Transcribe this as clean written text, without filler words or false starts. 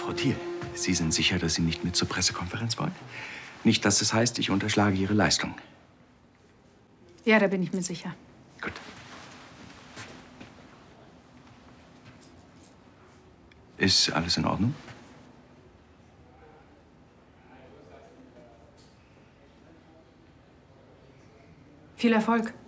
Frau Thiel, Sie sind sicher, dass Sie nicht mit zur Pressekonferenz wollen? Nicht, dass es heißt, ich unterschlage Ihre Leistung. Ja, da bin ich mir sicher. Gut. Ist alles in Ordnung? Viel Erfolg.